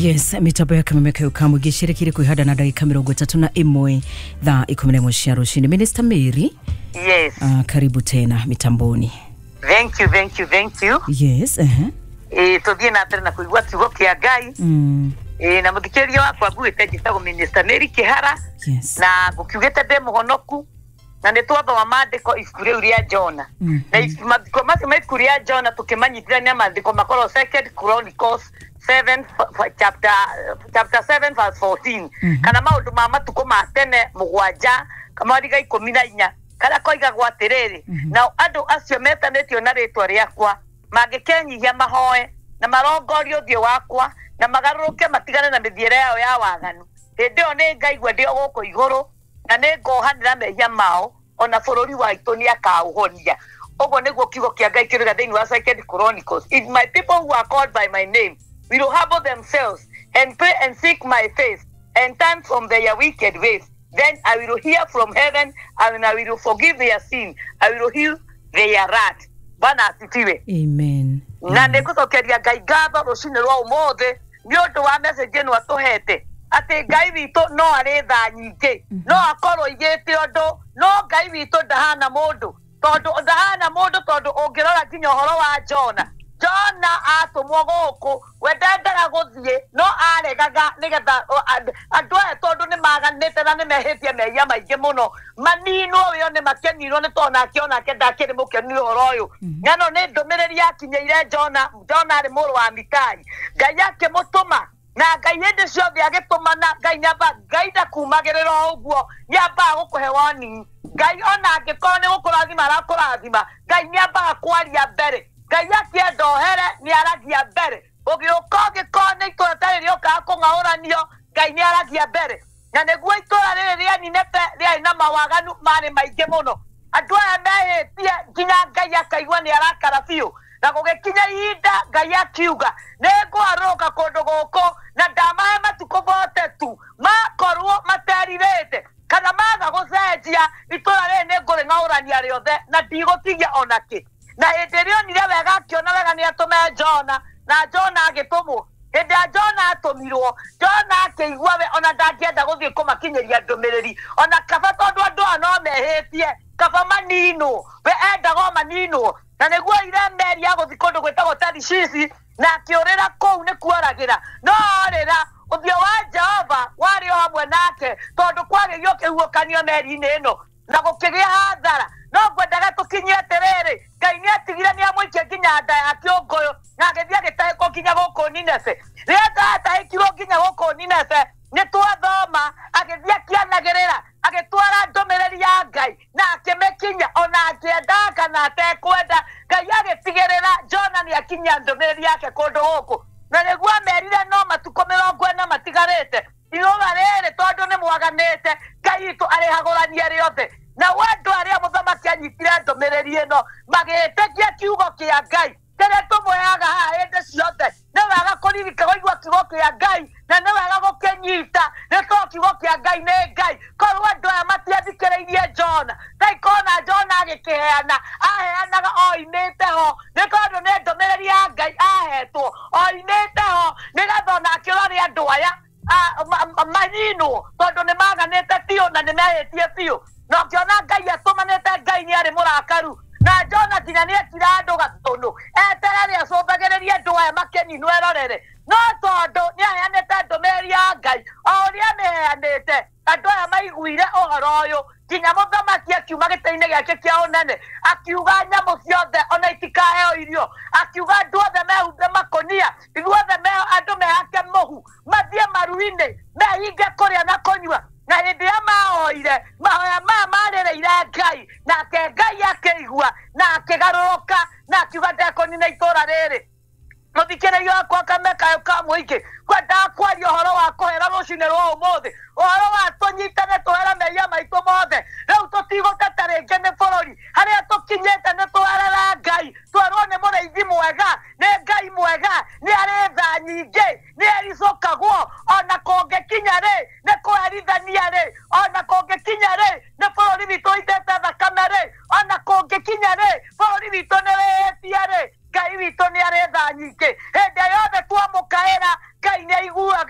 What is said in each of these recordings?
Yes, mitambo ya kamemeka ukamu gishirikiri kuihada na dakika 31 thaa 11 cia rucini. Minister Mary. Yes. Karibu tena mitamboni. Thank you. Yes, tuthie na mbere na kuigua kiugo kia Ngai. Na muthikiria wakwa ngwite njitagwo Minister Mary Kihara. Yes. Na ngukiugite ndi muhonoku na ni twatho wa maandiko ibuku riu ria Jona. Na maandiko macio ria Jona tukimanyithirania maandiko makoro 2 Chronicles 7 chapter 7 verse 14. Kana maundu ma matuko ma tene mugwanja kama riga 14 kana koiga gwatiriri na andu acio metanetio na ritwa riakwa magikenyihia mahoe na marongorio thio wakwa na magaruruke matigane na mithiere yao ya waganu ndio ni ngaigwa ndio guko iguru na ni ngohanira mehia mao ona bururi wa itu ni akauhonia ogo niguo kiugo kia Ngai kiruga thiini wa 2 Chronicles. If my people who are called by my name will humble themselves and pray and seek my face and turn from their wicked ways, then I will hear from heaven and I will forgive their sin. I will heal their wrath. Bwana asifiwe. Amen. Na ndikucokeria Ngai ngatho rucini rwa umothe ni undu wa message ino atuhete ati Ngai witu no ari tha nyingi no akorwo igite undu no Ngai witu ndahana mundu tondu ungirora nginya horo wa Jona atumwo guku wendendaga guthie no aregaga nigetha andu aya tondu ni maganite na ni mehitie mehia maingi muno manino yo ni makenirwo ni tona akiona kenda kiri mukeni horo uyu ngano ni ndumiriri yakinyeire Jona ari muru wa Mikai Ngai yake mutuma na Ngai hende ciothe agitumana Ngai nyamba Ngai ndakumagirira uguo nyamba gukuhe warning Ngai ona angikorwo ni gukurathima arakurathima Ngai nyamba kwaria mbere Ngai yake ndohere ni aragia mbere ugiukoge kone itora tari rioka kungaũranio Ngai ni aragia mbere na niguo itora riri ria ninete ria na mawaganu mari maingi muno andu aya mehitie nginya Ngai akaigua ni arakara biũ na gugikinya ihinda Ngai akiuga ningwaruka kundu guku na ndamahe matuko bote tu makorwo materirite kana maga gucenjia itora riri ni nguri ng'aũrania riothe na ndigutigia onaki na endeleo nile wega akiona wega ni atume Jona na Jona agitumwo hende Jona atumirwo Jona akigwa we ona ndakienda guthie kumakinyeria ndumiriri ona kaba tondu andu no mehitie kaba manino we endago manino na niguo ire meri ya guthie kundu gwetagwo Tarishishi na akiurira kou ni kuoragira no rira uthio wa Jehova wari hamwe nake tondu kwagigio kihuokanio meri-ini ino na gukigia hathara no gwendaga tukinyie terere Ngai ni atigire ni amwikie nginya nda ya kiongoyo na agithia agitahe ko nginya guku Nineve ria atahikirwo nginya guku Nineve ni twathoma agithia kianagirira agitwara ndumiriri ya Ngai na akimekinya ona akienda kana atekwenda Ngai agitigirira Jona ni akinya ndumiriri yake kundu guku na niguo merire no matuko 40 matigarite iroga riri tondu ni mwaganite Ngai itu arihagurania riothe na wandu aria muthamaki anyitire ndumiriri ino magitekia kiugo kia Ngai tere tumuyaga ha hende ciothe ne wega kuririka kuigua kiugo kia Ngai na ne wega gukenyita ne to kiugo kia Ngai ne Ngai korwo andu aya matiathikiriirie Jona Ngai kona Jona agikiheana aheanaga oimite ho ne tondu ne ndumiriri ya Ngai ahetwo oimite ho nigetha ona akirore andu aya manino tondu ni maganite tio na ni mehitie tio no kiona Ngai atumanite Ngai ni ari murakaru na Jona kinya ni etira andu gatunu eterere acumbagirerie andu aya makeninu erorere no tondu ni aheanite ndumiri ya Ngai oria meheanite andu aya maiguire uhoro uyu kinya muthamaki akiuma gita-ini giake kia unene akiuga nyamu ciothe ona itikaheo irio akiuga andu othe mehumbe makonia ithuothe andu mehake muhu mathie maru-ini mehinge kuria na kunyua na hindi ya mahoire mahoya marireire Ngai nake Ngai akigua na akigaruruka na akiuga ndekonina itura riri muthikirerio akwa kameka kamwiki kwenda kwaria uhoro wa kuhera rucini rwa umuthi uhoro wa tunyitane tuhera mehia maitu mothe riu tutigutete ringi ni bururi haria tukinyite ni tuherera Ngai twerwo ni muraithi mwega ni Ngai mwega ni ari tha nyingi ni ericukagwo ona kungikinya ri ni kuherithania ri ona kungikinya ri ni bururi witu itete thakame ri ona kungikinya ri bururi witu ni wihitie ri Ngai witu ni ari tha nyingi hende yothe twamukaira Ngai ni aigua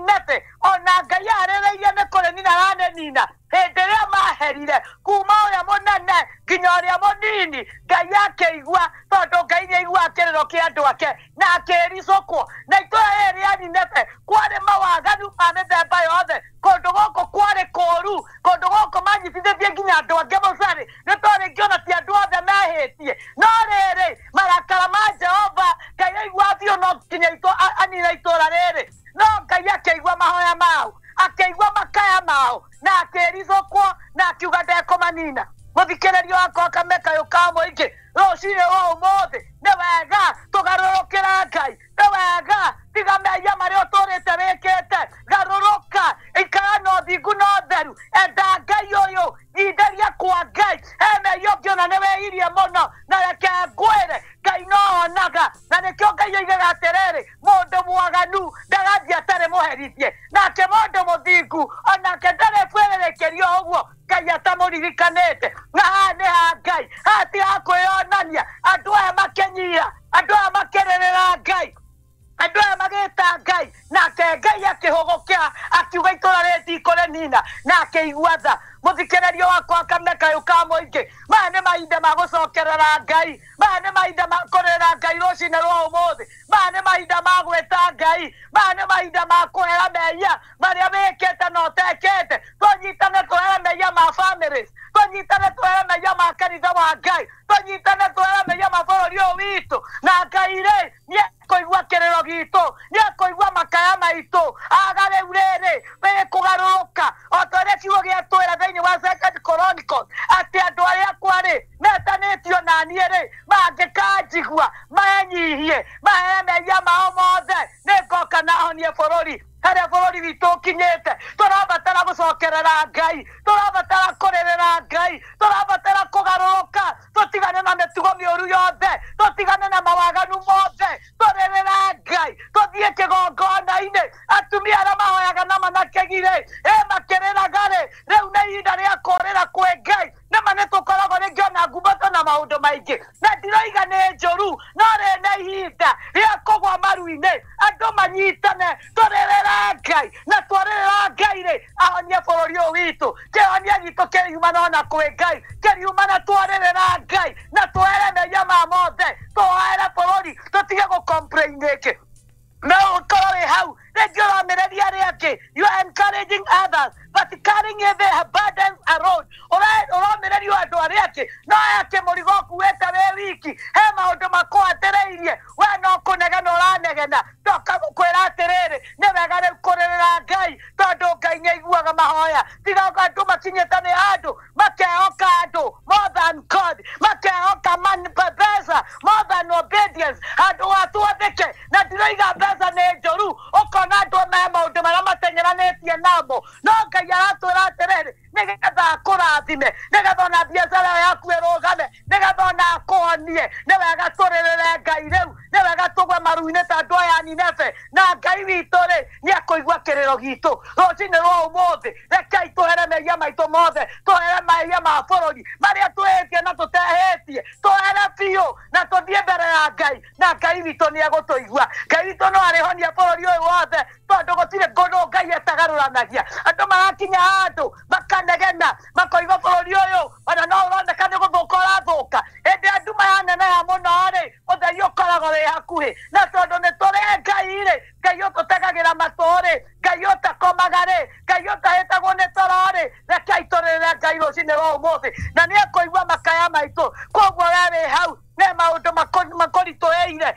nete ona ngai arereire ne kore nina rane nina henderea maherire kuma oya monene nginya oria monini ngai akeigua tondu ngai ni igua kiriro kia andu ake na akericokwo na itũra ĩrĩa ninete kwari mawaganu ma mĩthemba yothe kũndũ gũkũ kwari kũru kũndũ gũkũ manyitithĩtie nginya andũ angĩ mũcari nĩ tondũ ingĩona ti andũ othe mehĩtie no rĩrĩ marakara ma Jehova ngai aigua biũ no nginya anina itũra rĩrĩ no ngai akeigua mahoya mao akeigua makaya mao na akericokwo na akiuga ndekũmanina mũthikĩrĩrio wakwa kameka yũka mũingĩ rũcinĩ wa ũmũthĩ nĩ wega tũgarũrũkĩra ngai nĩ wega tiga mehia marĩa ũtũrĩte wĩkĩte garũrũka ikara na ũthingu na ũtheru enda ngai ũyũ nyitheria kwa ngai he mehia ũngĩona nĩ wĩirie mũno na reke ngwĩre ngai no onaga na nĩkĩo ngai oigaga atĩrĩrĩ mũndũ mwaganu ndagathiĩ atarĩ mũherithie nake mũndũ mũthingu onake ndarĩ kwĩrĩrĩkĩrio ũguo ngai atamũririkanĩte na haha nĩ ha ngai haha ti ha kwĩonania andũ aya makĩnyia andũ aya makĩrĩrĩra ngai andũ aya magĩta ngai nake ngai akĩhũgũkĩra akiuga itũra rĩtikũrĩnina na akĩigua tha mũthikĩrĩrio wakwa kameka yũka mũingĩ maya nĩ mahinda ma gũcokerera ngai maya nĩ mahinda ma kũrĩrĩra ngai rũcinĩ rwa ũmũthĩ maya nĩ mahinda ma gwĩta ngai maya nĩ mahinda ma kũhera mehia marĩa wĩkĩte na ũtekĩte tũnyitane tũhere mehia ma families tũnyitane tũhere mehia ma kanitha wa ngai tũnyitane tũhere mehia ma bũrũri ũyũ witũ na ngai rĩ nĩekũigua kĩrĩro gitũ nĩekũigua makaya maitũ aga rĩu rĩrĩ wĩkũgarũrũka o ta ũrĩa kiugo gĩatwĩra thĩinĩ wa Second Chronicles atĩ andũ arĩa kwarĩ metanĩtio na niĩ rĩ mangĩkanjigua menyihie mahe mehia mao mothe nĩngoka na honie bũrũri harĩa bũrũri witũ ũkinyĩte tũrabatara gũcokerera ngai tũrabatara kũrĩrĩra ngai tũrabatara kũgarũrũka tũtigane na mĩtugo mĩũru yothe tũtigane na mawaganu mothe tũrĩrĩra ngai tũthiĩ kĩgongona-inĩ atumia arĩa mahoyaga na manakĩgirĩ makĩrĩraga rĩ rĩu nĩ ihinda rĩa kũrĩra kwĩ ngai nama nĩtũkoragwo rĩngĩ ona ngumbato na maũndũ maingĩ na ndiroiga nĩ njũru no rĩ nĩ ihinda rĩa kũgwa maru-inĩ andũ manyitane tũrĩrĩra ngai na twarĩrĩra ngai rĩ ahonie bũrũri ũyũ witũ kĩhonia gitũ kĩriumana ona kwĩ ngai kĩriumana twarĩrĩra ngai na tũhere mehia ma mothe tũhoere bũrũri tũtige gũcomplain rĩngĩ no ũkorwo wĩ hau rĩngĩ ũramĩrĩria arĩa angĩ you are encouraging others but carrying their burdens around ũramĩrĩrio andũ arĩa angĩ no ake mũrigo ũkuĩte wĩ wiki he maũndũ makũhatĩrĩirie we no kũnegena ũranegena ndoka gũkwĩra atĩrĩrĩ nĩ wega rĩu kũrĩrĩra ngai tondũ ngai nĩaiguaga mahoya tiga andũ makinyĩte nĩ andũ makehoka andũ more than God makehoka mbeca more than obedience handũ watwathĩke na ndiroiga mbeca nĩ njũru ũkona andũ me maũndũ marĩa matenyeranĩtie namo no ngai aratwĩra atĩrĩrĩ nĩgetha akũrathime nĩgetha ona biacara yaku ĩrũgame nĩgetha ona akũhonie nĩ wega tũrĩrĩre ngai rĩu nĩ wega tũgwe maru-inĩ ta andũ aya Nineve na ngai witũ rĩ nĩekũigua kĩrĩro gitũ rũcinĩ rwa ũmũthĩ rekei tũhere mehia maitũ mothe tũhere mehia ma bũrũri marĩa twĩhĩtie na tũtehĩtie tũhere biũ na tũthiĩ mbere ya ngai na ngai witũ nĩegũtũigua ngai witũ no arĩhonia bũrũri ũyũ wothe tondũ gũtirĩ kũndũ ngai etagarũranagia andũ marakinya handũ makanegena makoiga bũrũri ũyũ ona no ũroneka nĩ gũthũka ũrathũka hĩndĩ andũ mayaneneha mũno rĩ ũtheri ũkoragwo wĩ hakuhĩ na tondũ nĩ tũrĩ ngai rĩ ngai ũtũtegagĩra matũ rĩ ngai ũtakomaga rĩ ngai ũtahĩtagwo nĩ toro rĩ rekei tũrĩrĩre ngai rũcinĩ rwa ũmũthĩ na nĩekũigua makaya maitũ koguo we wĩ hau nĩ maũndũ makũritũhĩire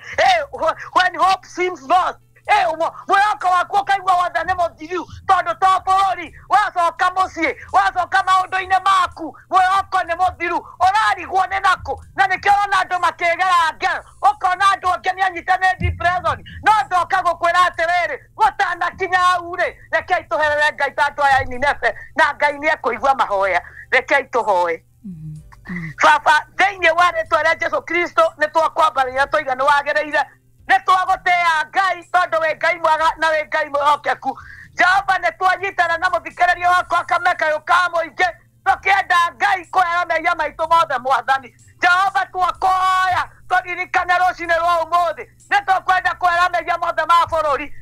when hope seems lost mwĩhoko waku ũkaigua wothe nĩ mũthiru tondũ to bũrũri wacoka mũciĩ wacoka maũndũ-inĩ maku mwĩhoko nĩ mũthiru ũrarigwo nĩ nakũ na nĩkĩo ũrona andũ makĩgera ngero ũkona andũ angĩ nĩanyitanĩte depression no ndoka gũkwĩra atĩrĩrĩ gũtanakinya hau rĩ rekei tũherere ngai ta andũ aya Nineve na ngai nĩekũigua mahoya rekei tũhoe baba thĩinĩ wa rĩtwa rĩa Jesũ Kristo nĩ twakwambarĩra tũiga nĩ wagĩrĩire nĩ twagũtĩĩa ngai tondũ wĩ ngai mwega na wĩ ngai mwĩhokeku Jehova nĩ twanyitana na mũthikĩrĩria wakwa kameka yũka mũingĩ tũkĩenda ngai kũhera mehia maitũ mothe mwathani Jehova twakoya tũririkane rũcinĩ rwa ũmũthĩ nĩ tũkwenda kũhera mehia mothe ma bũrũri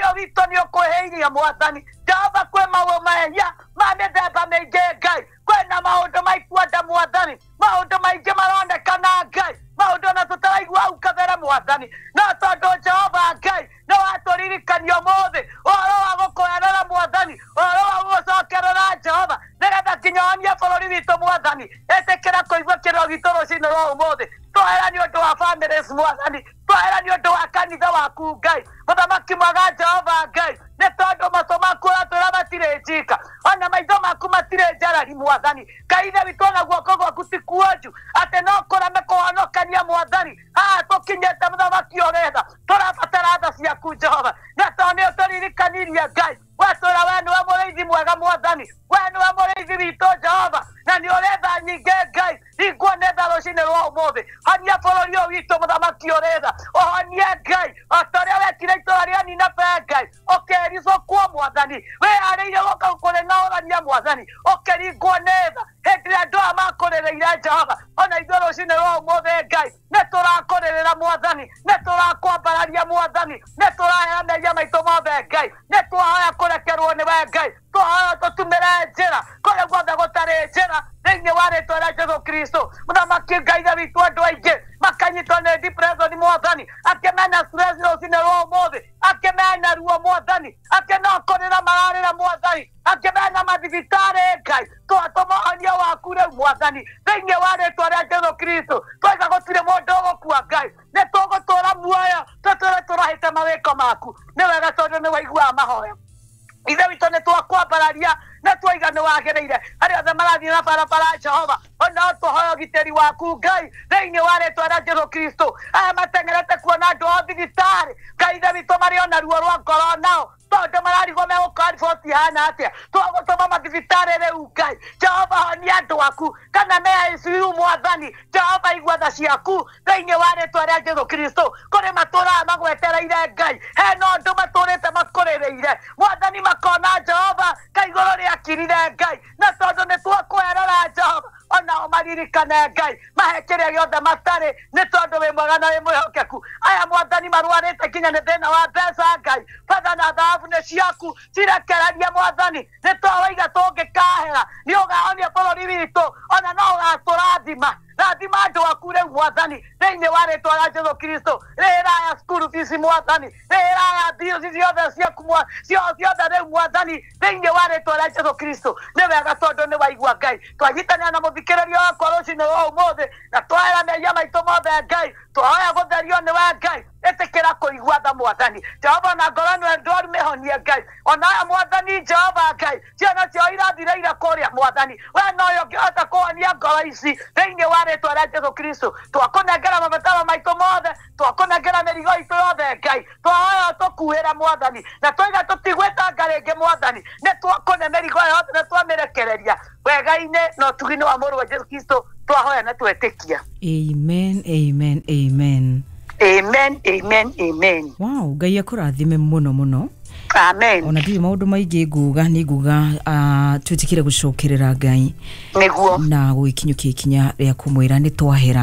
muoyo witũ nĩ ũkwĩhĩirie Mwathani Jehova kwĩ mahia ma mĩthemba mĩingĩ Ngai kwĩna maũndũ maikuanda Mwathani maũndũ maingĩ maronekana Ngai maũndũ na tũtaraigua hau kabere Mwathani no tondũ Jehova Ngai no watũririkania ũmũthĩ ũhoro wa gũkũerera Mwathani ũhoro wa gũgũcokerera Jehova nĩgetha nginya wonie bũrũri witũ Mwathani ĩtĩkĩra kũigua kĩrĩro gitũ rũcinĩ rwa ũmũthĩ twahera nĩ ũndũ wa families Mwathani twahera nĩ ũndũ wa kanitha waku Ngai mũthamaki mwega Jehova Ngai nĩ tondũ matũ maku ũratwĩra matirĩ njika ona maitho maku matirĩ njarari Mwathani Ngai ithe witũ na guoko gwaku ti kuonju atĩ no kũreme kũhonokania Mwathani haha tũkinyĩte mũthamaki ũretha tũrabatara tha ciaku Jehova na tondũ nĩ ũtũririkanirie Ngai watũra we nĩwe mũrĩithi mwega Mwathani we nĩwe mũrĩithi witũ Jehova na nĩ ũrĩ tha nyingĩ Ngai hingwo nĩ tha rũcinĩ rwa ũmũthĩ honia bũrũri ũyũ witũ mũthamaki ũretha ũhonie Ngai o ta ũrĩa wekire itũra rĩa Ninabe Ngai ũkĩricũkwo Mwathani wĩharĩirie gũka kũrĩ na ũrania Mwathani ũkĩringwo nĩ tha hĩndĩ ĩrĩa andũ aya makũrĩrĩire Jehova ona ithuĩ rũcinĩ rwa ũmũthĩ Ngai nĩ tũrakũrĩrĩra Mwathani nĩ tũrakwambararia Mwathani nĩ tũrahera mehia maitũ mothe Ngai nĩ twahoya kũrekerwo nĩwe Ngai twahoya tũtumĩre njĩra kũrĩa guothe gũtarĩ njĩra thĩinĩ wa rĩĩtwa rĩa Jesũ Kristo mũthamaki Ngai ithe witũ andũ aingĩ makanyitwo nĩ depression Mwathani akĩmena stress rũcinĩ rwa ũmũthĩ akĩmena ruo Mwathani akĩnokũrĩra mararĩra Mwathani akĩmena mathibitarĩ Ngai twatũma ũhonia waku rĩu Mwathani thĩinĩ wa rĩĩtwa rĩa Jesũ Kristo twoiga gũtirĩ mũndũ ũgũkua Ngai nĩ tũgũtũũra muoyo tũtũũre tũrahĩte mawĩko maku nĩ wega tondũ nĩ waiguaga mahoya ithe witũ nĩ twakwambararia nĩ twoiga nĩ wagĩrĩire arĩa othe marathiĩ na barabara Jehova ona tũhoya ũgitĩri waku Ngai thĩinĩ wa rĩĩtwa rĩa Jesũ Kristo aya mateng'erete kuona andũ ao thibitarĩ Ngai ithe witũ marĩ ona ruo rwa ngoro nao tondũ mararigwo megũka riboti ihana atĩa twagũtũma mathibitarĩ rĩu Ngai Jehova honia andũ aku kana me ICU Mwathani Jehova igua tha ciaku thĩinĩ wa rĩĩtwa rĩa Jesũ Kristo kũrĩ matũũraga magwetereire Ngai hena ũndũ matũũrĩte makũrĩrĩire Mwathani makona Jehova kaigũrũ rĩakirire Ngai na tondũ nĩ twakwĩrora Jehova ona maririkane Ngai mahe kĩrĩa gĩothe matarĩ nĩ tondũ wĩ mwega na wĩ mwĩhokeku aya Mwathani marwarĩte nginya nĩ thĩna wa mbeca Ngai batha na thahabu nĩ ciaku cirekereria Mwathani nĩ twaroiga tũngĩkahera nĩ ũgahonia bũrũri witũ ona no ũgatũrathima rathima andũ aku rĩu Mwathani thĩinĩ wa rĩĩtwa rĩa Jesũ Kristo rĩhĩra aya school fees Mwathani rĩhĩra aya bills ciothe ciaku ciothe rĩu Mwathani thĩinĩ wa rĩĩtwa rĩa Jesũ Kristo nĩ wega tondũ nĩ waigua Ngai twanyitanĩra na mũthikĩrĩria wakwa rũcinĩ rwa ũmũthĩ na twahera mehia maitũ mothe Ngai twahoya gũtherio nĩwe Ngai ĩtĩkĩra kũigua tha Mwathani Jehova na ngoro ĩno ndwaru mĩhonie Ngai ona aya Mwathani Jehova Ngai ciana ciao irathireire kũrĩa Mwathani we no ũyũ ũngĩhota kũhonia ngoro ici thĩinĩ wa rĩĩtwa rĩa Jesũ Kristo twakũnengera mabataro maitũ mothe twakũnengera mĩrigo itũ yothe Ngai twahoya tũkuhĩra Mwathani na twoiga tũtigwĩtanga rĩngĩ Mwathani nĩ twakũne mĩrigo yothe na twamĩrekereria wega-inĩ na ũtugi-inĩ wa mũrũ wa Jesũ Kristo twahoya na twetĩkia amen amen amen amen amen amen wow Ngai akũrathime mũno mũno amen ona ndirĩ maũndũ maingĩ nguga nĩ nguga twĩtĩkire gũcokerera Ngai nĩguo na gũikinyũkia ikinya rĩa kũmwĩra nĩ twahera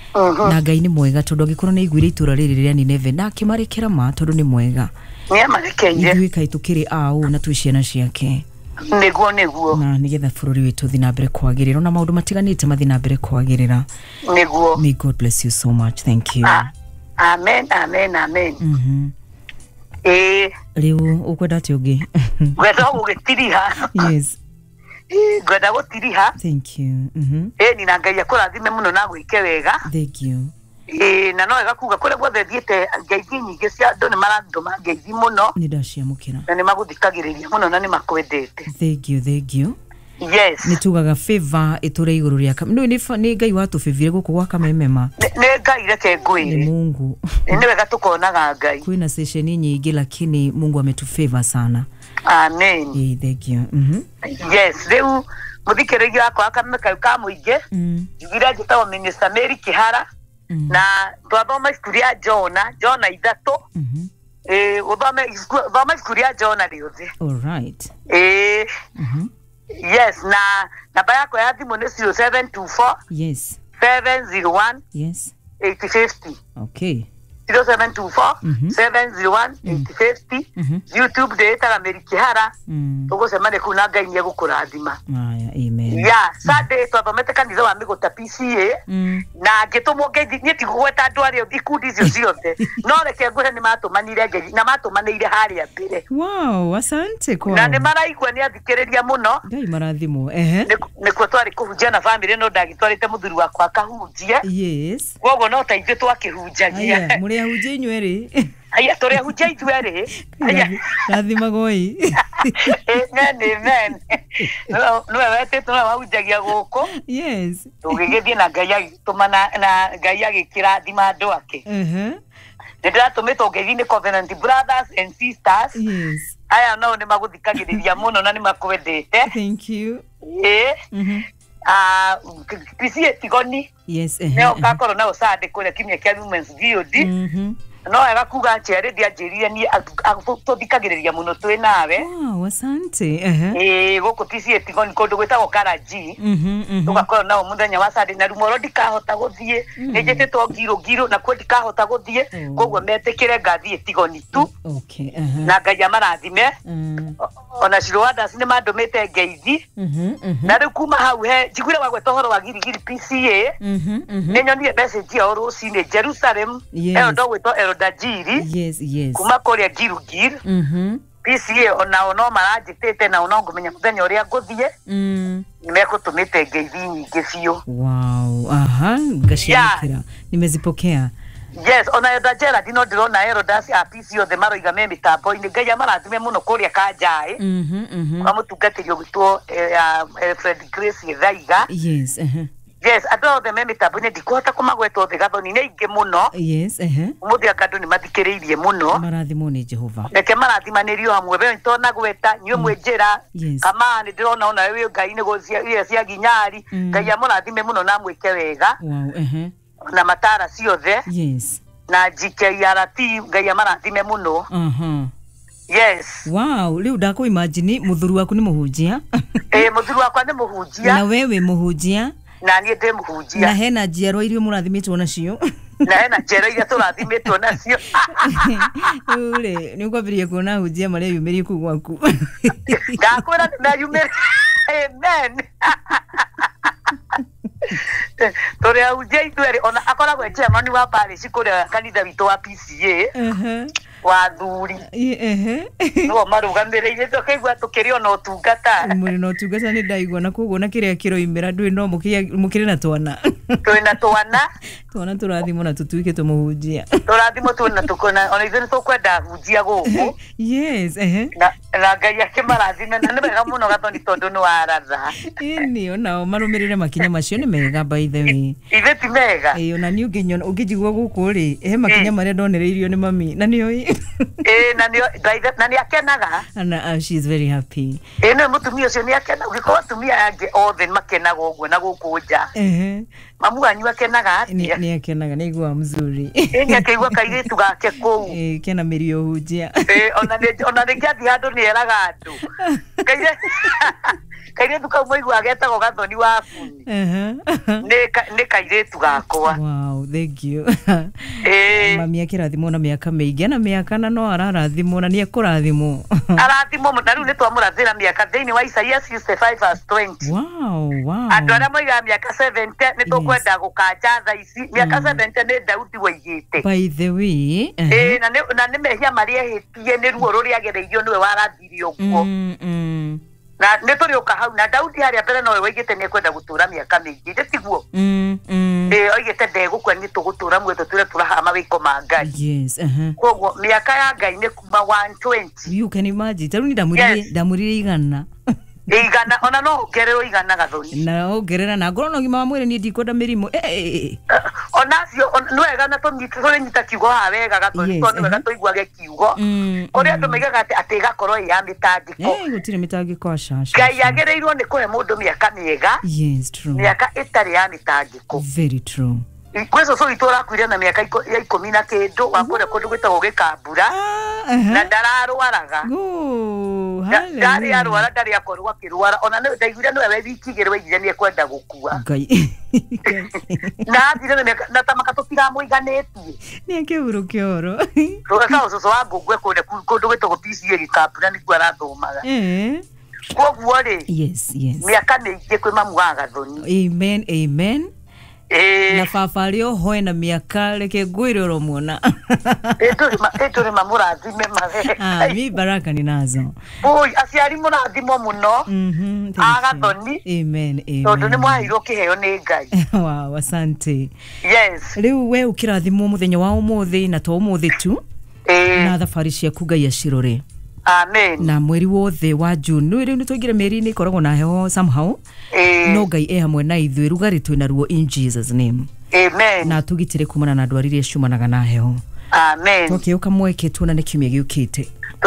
na Ngai nĩ mwega tondũ angĩkorwo nĩ aiguire itũra rĩrĩ rĩa Nineve na akĩmarekera ma tondũ nĩ mwega nĩ amarekeire ithuĩ kaĩ tũkĩrĩ aũ na twĩ ciana ciake nĩguo na nĩgetha bũrũri witũ thiĩ na mbere kwagĩrĩra na maũndũ matiganĩte mathiĩ na mbere kwagĩrĩra nĩguo may God bless you so much thank you amen rĩu ũkwenda atĩ ũngĩ gwenda gũgĩtiriha yes gwenda gũtiriha thank you ni na Ngai akũrathime mũno na gwĩke wega thank you na no wega kuga kũrĩa guothe thiĩte ngeithi nyingĩ cia andũ nĩ marathoma ngeithi mũno nĩ ndaciamũkĩra na nĩ magũthikagĩrĩria mũno na nĩ makwendete thank you yes nĩ tugaga favor ĩtũre igũrũ rĩa nĩ Ngai watũbĩvire gũkũ gwa Kamemema nĩ Ngai reke ngwĩre nĩ Mungu nĩ wega tũkonaga Ngai kwĩna session nyingĩ lakini Mungu ametufavor sana amen thank you yes rĩu mũthikĩrĩria wakwa Kameme ka mũingĩ njugire njĩtagwo Minister Mary Kĩhara na twathoma ibuku rĩa Jona 3 thoma ibuku rĩa Jona rĩothe all right yes na namba yako ya thimũ nĩ 0724 yes 701 yes 850 okay 0724 701 850 YouTube ndetaga Mary Kihara tugocemania kuu na Ngai nĩegũkũrathima. Amen. Ya Sunday twathomete kanitha wa Mĩgũta PCA na ngĩtũmwo ngethi niĩ tigũgweta andũ arĩa ikundi icio ciothe no reke ngwĩre nĩ matũmanire ngethi na matũmanĩire harĩa mbere. Wow, asante kwa. Na nĩ maraigua nĩ athikĩrĩria mũno. Ngai marathimo. Nĩkuo twarĩ kũhunjia na family no ndagĩtwarĩte mũthuri wakwa akahunjie. Yes. Koguo no ta ithuĩ twakĩhunjagia. Aya, mũrĩ ahunjia inyuĩ erĩ. Aya tũrĩ ahunjia ithuĩ erĩ. Aya. Rathimagoi. Amen. Nĩwe wetĩtwo na wahunjagia gũkũ. Yes. Tũgĩgĩthiĩ na Ngai agĩtũma na Ngai agĩkĩrathima andũ ake. Nĩndĩratũmĩtwo ngeithiinĩ Covenant Brothers and Sisters. Yes. Aya nao nĩ magũthikagĩrĩria mũno na nĩ makwendete. Thank you. PCA Tigoni. Yes. Nĩo ngakorwo nao Sunday kũrĩa kiumia kĩa Women's Guild. No wega kuga njerĩ ndianjĩrire niĩ tũthikagĩrĩria mũno twĩ nawe. Wow, asante. Gũkũ PCA Tigoni kũndũ gwĩtagwo Karaji. Tũgakorwo nao mũthenya wa Sunday na rumoro ndikahota gũthiĩ. Nĩnjĩtĩtwo ngiro na kuo ndikahota gũthiĩ. Koguo metĩkĩre ngathiĩ Tigoni tu. Okay. Na Ngai amarathime. Ona Shirwandas nĩ mandũmĩte ngeithi. Na rĩu kuma hau njiguire wagweta ũhoro wa girigiri PCA. Nĩnyonire message yao rũcinĩ Jerusalem. Ĩyo ndogwĩtwo Dajiri. Yes. Kuma kũrĩa Gilgil. PCA onao no maranjĩtĩte na no ngũmenya mũthenya ũrĩa ngũthiĩ. Nimekũtũmĩte ngeithi nyingĩ biũ. Wow. Ngacirikĩra. Nimezipokea. Yes, ona Elder Gerald no ndĩrona elders a PCA othe maroiga me mĩtambo-inĩ. Ngai amarathime mũno kũrĩa Kanjaĩ. Kwa mũtungatĩri ũgwĩtwo Fred Grace Gĩthaiga. Yes. Yes, andũ othe me mĩtambo-inĩ ndikũhota kũmagweta othe gathoni nĩ aingĩ mũno. Yes. Ũmũthĩ andũ nĩ mathikĩrĩirie mũno. Marathimwo nĩ Jehova. Reke marathimanĩrio hamwe we nĩtonagweta nyuĩ mwĩ njĩra. Kama nĩ ndĩrona ona we Ngai nĩ gũcia cia Ginyari. Ngai amũrathime mũno na mwĩke wega. Wow. Na matara ciothe. Yes. Na GKRT Ngai amarathime mũno. Yes. Wow, rĩu ndakũ imagine mũthuri waku nĩ mũhunjia. Mũthuri wakwa nĩ mũhunjia. Na wewe mũhunjia. Na niĩ ndĩ mũhunjia. Na hena njiarwa iria mũrathimĩtwo nacio. Na hena njiarwa iria tũrathimĩtwo nacio. Ule nĩ ũkwambĩrĩria kuona hunjia marĩa yumĩrie kũu gwaku. Ndakwĩra nĩmeyumĩrie. Amen. Tũrĩ ahunjia ithuerĩ ona akoragwo chairman wa parish kũrĩa kanitha witũ wa PCA. Wa thuri. No marũgamĩrĩire tũkaigua tũkĩrĩ ona ũtungata. Mũrĩ na ũtungata nĩ ndaigua na koguo na kĩrĩa kĩroimĩra ndũĩ no mũkĩrĩ na twana. Twĩna twana. Twana tũrathimwo na tũtuĩke tũmũhunjia. Tũrathimwo twĩna tũkona ona ithuĩ nĩtũkwenda hunjia gũkũ. Yes. Na Ngai akĩmarathime na nĩ wega mũno gathoni tondũ nĩ waratha. Ĩni onao marũmĩrĩre makinya macio nĩ mega by the way. Ithe ti mega. Ona niĩ ũngĩnjigua gũkũ rĩ he makinya marĩa ndonereirio nĩ mami na nĩoĩ. Na nĩ akenaga. And she is very happy. Nĩ mũtumia ũcio nĩ akenaga. Ũngĩkorwo atumia angĩ othe makenaga ũguo na gũkũ nja. Mamu wanyu akenaga atĩa? Nĩ akenaga nĩ aigua mzuri. Nĩ akaigua kairĩtu gake kũu. Kena mĩrio hunjia. Ona rĩngĩ handũ nĩ eraga andũ. Kairĩtu kau mũigua getagwo gathoni wa buni. Nĩ kairĩtu gakwa. Wow, thank you. Mami akĩrathimwo na mĩaka mĩingĩ na mĩaka na no ararathimwo na nĩ ekũrathimwo. Arathimwo na rĩu nĩ twamũrathĩra mĩaka thĩinĩ wa Isaia 65:20. Wow. Andũ arĩa moigaga mĩaka 70 nĩ tũkwenda gũkanja thaa ici. Mĩaka 70 nĩ Daudi waigĩte. By the way. Na nĩ mehia marĩa ehĩtie nĩ ruo rũrĩa agereirio nĩwe warathirio ũguo. Na nĩ tũrĩũka hau na Daudi harĩa mbere nowe waigĩte nĩ ekwenda gũtũra mĩaka mĩingĩ ndĩtiguo. Oigĩte ndegũkua nĩ tũgũtũra muoyo tũrĩa tũrahaga mawĩko ma Ngai. Yes. Koguo mĩaka ya Ngai nĩ kuma 120. You can imagine. Tarũ ni ndamũrire igana. Igana ona no ongererwo igana gathoni. Na ongerera na ngoro no gima wa mwĩrĩ ni ndikwenda mĩrimũ. Onacio nĩ wega na tũnyita kiugo ha wega gathoni tondũ wega tũiguage kiugo. Kũrĩa andũ maigaga atĩ gakorwo ya mĩtangĩko. Gũtirĩ mĩtangĩko acaca. Ngai agĩrĩirwo nĩ kũhe mũndũ mĩaka mĩega. Yes, true. Mĩaka ĩtarĩ ya mĩtangĩko. Very true. Kweso so itora kwire na miaka ya 10 na kindu wakore kundu gwitagwo gikambura na ndararwaraga ndari arwara ndari akorwo akirwara ona ne ndaiguire no we wikigere wigire ni ekwenda gukua ngai na thire na tamaka tutiramuiganetie ni akiburu kioro roga so wangugwe kundu gwitagwo PCA gikambura ni kwa rathumaga koguo ri yes miaka ni ingi kwi mamu wa Gathoni amen na fafario hoe na miaka reke ngwiriro muona eto mamurathime mare mi baraka ninazo aciari murathimo muno Gathoni amen tondu ni mwahiro kiheo ni Ngai wow asante yes riu we ukirathimo muthenya wa umuthi na to umuthi tu na thabari ciaku Ngai acirore amen na mweri wothe wa June riu ni tuigire meri ni koragwo na heho somehow no Ngai hamwe na ithuĩ rugari twina ruo in Jesus name amen na tugitire kumana na ndwari iria ciumanaga na heho amen tukiuka mweke tuona ni kiumia giukite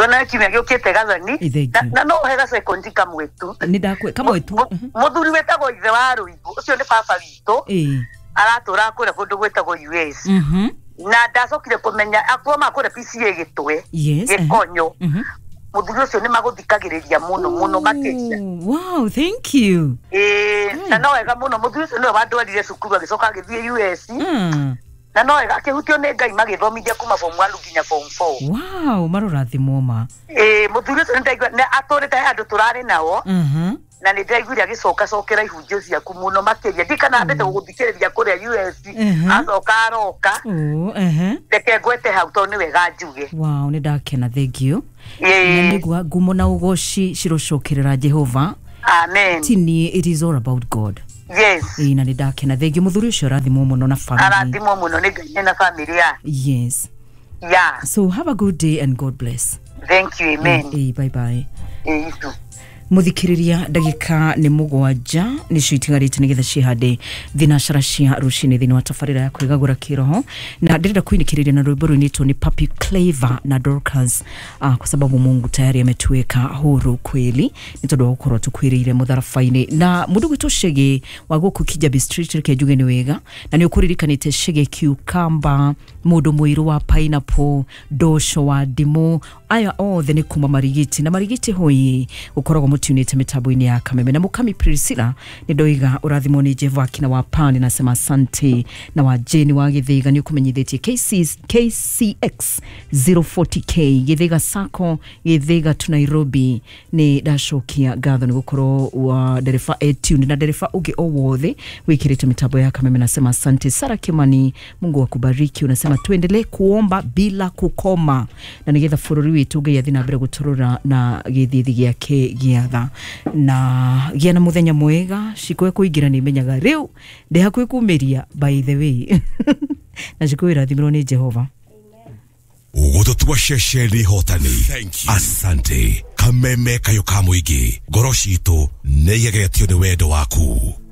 Gathoni na no hega second kamwe tu ni ndakwe kamwe tu muthuri wetagwo ithe wa Ruigu ucio ni baba witũ aratura kure kundu gwetagwo US na ndacokire kumenya akoma kure PCA gitwe gikonyo muthuri ucio ni maguthikagiriria muno makeria wow thank you na no wega muno muthuri ucio ni wandwarire cukuru agicoka agithie US na no wega akihutio ni Ngai magithomithia kuma form 1 nginya form 4 wow marurathimo ma muthuri ucio ndaigua na aturite andu turari nao na ni ndaiguire agicoka cokera ihunjio ciaku muno makeria ndikana ndete guthikiriria kuria US acoka aroka ndeke gwete hau to ni wega njuge wow ni ndakena thank you na nigua ngumo na ugoci cirocokerera Jehova amen tini it is all about God yes na ni ndakena thank you muthuri ucio rathimo muno na family arathimo muno ni Ngai na family ya yes yeah so have a good day and God bless thank you amen bye bye you muthikiriria ndagika ni mugwanja ni citigarite nigetha cihande thinacara cia rucini thini wa tafarira ya kwigagura kiroho na ndirenda kuinikiriria na rwimbo rwinitwo ni Papi Clever na Dorcas kwa sababu Mungu tayari ametuweka huru kweli ni tondu gukorwo tukwirire mutharafaini na mundu gwitwo Shege wa guku Kijabi Street ke juge ni wega na ni ukuririkanite Shege cucumber mundu muiru wa pineapple dosho wa ndimo aya othe ni kuma marigiti na marigiti hoyi ukoragwo mutunite mitabu-ini ya Kameme na Mukami Priscilla ni ndoiga urathimo ni Jehova kina wa Pani nasema asante na wa Jeni wa Githiga ni ukumenyithetie KCX 040K Githiga Sacco Githiga tu Nairobi ni ndacokia ngatho ni gukorwo wa dereva etune na dereva ugi owothe wikirite mitabu ya Kameme nasema asante. Sara Kimani Mungu akubariki unasema tuendelee kuomba bila kukoma na nigetha fururi witu Ngai athina mbere guturura na githithi giake giatha na giana muthenya mwega cikwe kuingira ni menyaga riu ndi hakwe kumeria by the way na cikwe irathimiro ni Jehova ugututua shesheli hotani asante Kameme kayo kamuigi ngoro citu nĩ yegetio ni wendo waku.